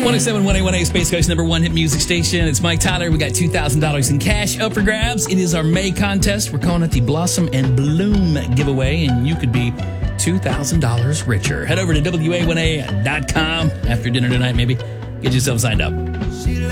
107.1A1A, Space Coast number one hit music station. It's Mike Tyler. We got $2,000 in cash up for grabs. It is our May contest. We're calling it the Blossom and Bloom giveaway, and you could be $2,000 richer. Head over to WA1A.com after dinner tonight, maybe. Get yourself signed up.